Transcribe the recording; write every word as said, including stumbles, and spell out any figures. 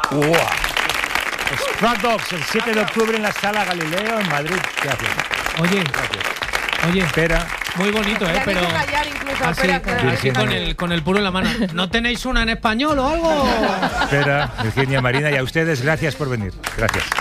¡Wow! Struck Dogs, el siete de octubre en la Sala Galileo, en Madrid. Gracias. Oye, Gracias. oye, Espera. muy bonito, ¿eh? Pero callar incluso, así, espera, así con el, con el puro en la mano. ¿No tenéis una en español o algo? Espera, Virginia, Marina, y a ustedes, gracias por venir. Gracias.